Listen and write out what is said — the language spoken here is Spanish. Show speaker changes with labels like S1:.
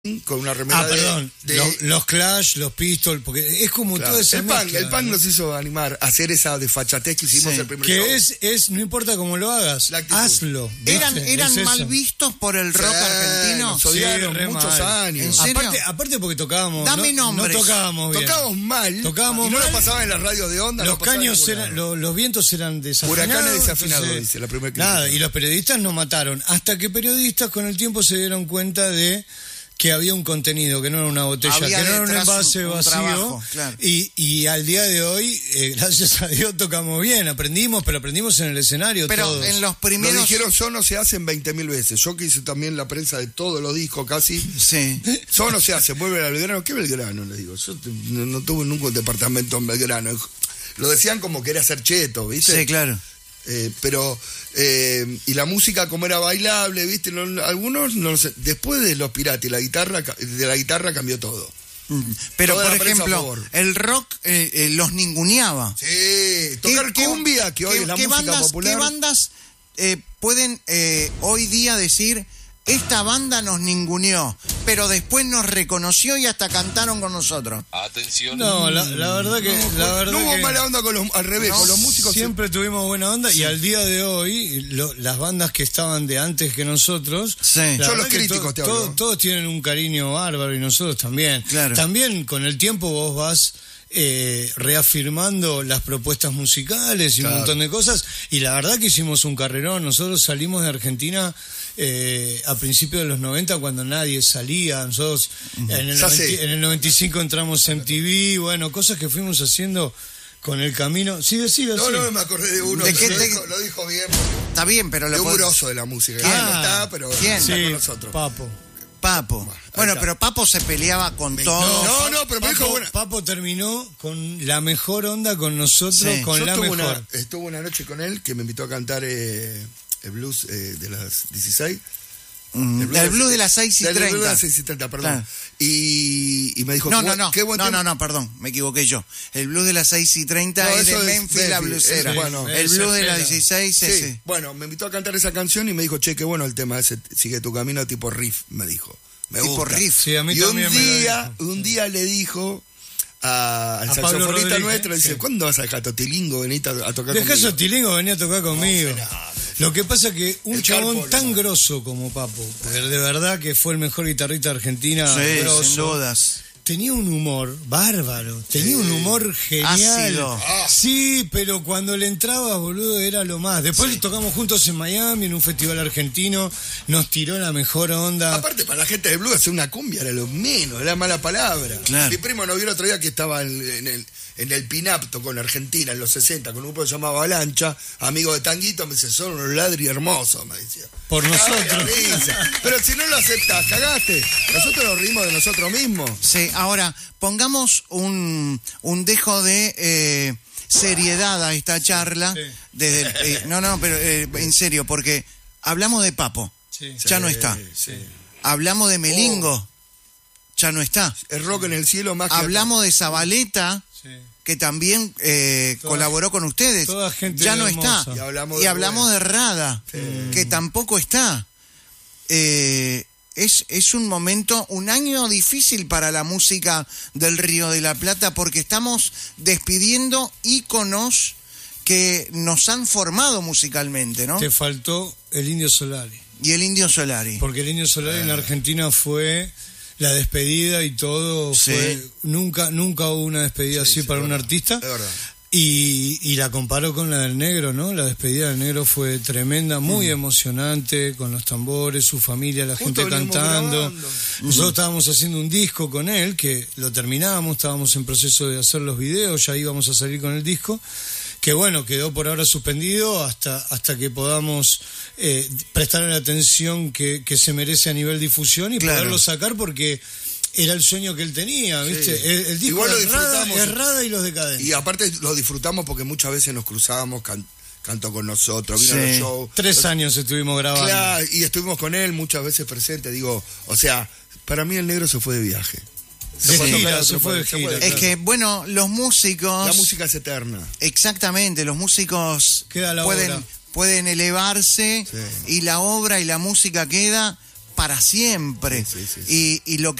S1: con una remera
S2: perdón, los Clash, los Pistols, porque es como toda esa mezcla.
S1: El punk nos hizo animar a hacer esa desfachatez que hicimos el primer show.
S2: Que es, no importa cómo lo hagas, hazlo.
S3: ¿Eran mal vistos por el rock argentino?
S1: Nos odiaron muchos años.
S3: ¿En serio?
S2: Aparte porque tocábamos,
S3: Dame nombres.
S2: No tocábamos bien.
S1: Tocábamos mal. Y no lo pasaban en las radios de onda.
S2: Los caños eran, los vientos eran desafinados.
S1: Huracanes desafinados, dice la primera crítica.
S2: Nada, y los periodistas nos mataron. Hasta que periodistas con el tiempo se dieron cuenta de que había un contenido, que no era una botella, que no era un envase vacío. Trabajo, claro. Y al día de hoy, gracias a Dios, tocamos bien, aprendimos en el escenario.
S3: Pero
S2: todos.
S3: En los primeros...
S1: Nos dijeron, Sono se hacen 20.000 veces. Yo que hice también la prensa de todos los discos casi.
S3: Sí.
S1: Sono se hace, vuelve al Belgrano. ¿Qué Belgrano? Le digo, yo no tuve nunca un departamento en Belgrano. Lo decían como que era ser cheto, ¿viste?
S3: Sí, claro.
S1: Y la música como era bailable, ¿viste? Algunos, no sé, después de los Piratas y de la guitarra cambió todo.
S3: Pero,
S1: toda
S3: por ejemplo, el rock los ninguneaba.
S1: Sí, tocar cumbia, que hoy es la música popular.
S3: ¿Qué bandas pueden hoy día decir... Esta banda nos ninguneó, pero después nos reconoció y hasta cantaron con nosotros?
S4: Atención.
S2: No, la verdad que...
S1: No hubo mala onda al revés, con los músicos.
S2: Siempre tuvimos buena onda y al día de hoy, las bandas que estaban de antes que nosotros...
S3: Sí.
S1: Yo los críticos te hablo.
S2: Todos tienen un cariño bárbaro y nosotros también.
S3: Claro.
S2: También con el tiempo vos vas... reafirmando las propuestas musicales y un montón de cosas, y la verdad que hicimos un carrerón. Nosotros salimos de Argentina a principios de los 90 cuando nadie salía. Nosotros en el 95 entramos en MTV, bueno, cosas que fuimos haciendo con el camino. Sí, decilo.
S1: No, me acordé de uno, lo dijo bien.
S3: Está bien, pero
S1: de un grosso de la música.
S3: ¿Quién?
S1: No está, pero
S3: ¿Quién?
S1: está con nosotros.
S3: Papo. Bueno, pero Papo se peleaba con todo.
S1: No, pero me dijo bueno.
S2: Papo terminó con la mejor onda con nosotros,
S3: sí.
S2: con la mejor.
S1: Estuve una noche con él que me invitó a cantar el blues de las 16.
S3: El blues de las 6 y 30.
S1: El blues de las 6 y 30, perdón. Claro. Y me dijo...
S3: No, perdón, me equivoqué yo. El blues de las 6 y 30 es de Memphis, la bluesera.
S1: Bueno,
S3: el blues de las 16 es ese.
S1: Bueno, me invitó a cantar esa canción y me dijo, che, qué bueno el tema ese, sigue tu camino tipo riff, me dijo.
S3: Tipo riff.
S2: Sí, a mí
S1: y un día le dijo al saxofonista nuestro, dice, ¿cuándo vas a dejar Totilingo? Venís a tocar conmigo.
S2: Dejá Totilingo, vení a tocar conmigo. Lo que pasa es que un chabón tan grosso como Papo, de verdad que fue el mejor guitarrista de Argentina, grosso,
S3: sin dudas.
S2: Tenía un humor bárbaro, tenía un humor genial.
S3: Ácido.
S2: Sí, pero cuando le entraba, boludo, era lo más. Después tocamos juntos en Miami, en un festival argentino, nos tiró la mejor onda.
S1: Aparte, para la gente de blues, hacer una cumbia era lo menos, era mala palabra.
S3: Claro.
S1: Mi primo nos vio el otro día que estaba en el Pinap, tocó en Argentina, en los 60, con un grupo que se llamaba Avalancha, amigo de Tanguito, me dice, son unos ladri hermosos, me decía.
S2: Por nosotros.
S1: Pero si no lo aceptás, cagaste. Nosotros nos reímos de nosotros mismos.
S3: Sí, ahora, pongamos un dejo de seriedad a esta charla. Sí. Desde pero en serio, porque hablamos de Papo, ya no está.
S1: Sí.
S3: Hablamos de Melingo, ya no está.
S1: El rock en el cielo más que...
S3: Hablamos de Zabaleta, que también colaboró con ustedes, ya no
S2: hermosa.
S3: Está. Y hablamos de Rada, que tampoco está. Es un momento, un año difícil para la música del Río de la Plata, porque estamos despidiendo íconos que nos han formado musicalmente, ¿no?
S2: Te faltó el Indio Solari.
S3: Y el Indio Solari.
S2: Porque el Indio Solari en Argentina fue... La despedida y todo fue... Nunca hubo una despedida así para un artista.
S1: Es verdad.
S2: Y la comparó con la del Negro, ¿no? La despedida del Negro fue tremenda, muy emocionante, con los tambores, su familia, la gente cantando. Nosotros estábamos haciendo un disco con él, que lo terminamos, estábamos en proceso de hacer los videos, ya íbamos a salir con el disco, que bueno, quedó por ahora suspendido hasta que podamos prestar la atención que se merece a nivel difusión y poderlo sacar, porque... Era el sueño que él tenía, ¿viste? Sí. El disco
S1: igual lo
S2: disfrutamos. Rada y los Decadentes.
S1: Y aparte lo disfrutamos porque muchas veces nos cruzábamos, cantó con nosotros, vino a los shows.
S2: 3 años estuvimos grabando.
S1: Claro, y estuvimos con él muchas veces presente. Digo, o sea, para mí el Negro se fue de viaje.
S2: Se fue de gira.
S3: Es que, bueno, los músicos...
S1: La música es eterna.
S3: Exactamente, los músicos pueden elevarse y la obra y la música queda... para siempre.
S1: Sí.
S3: Y lo que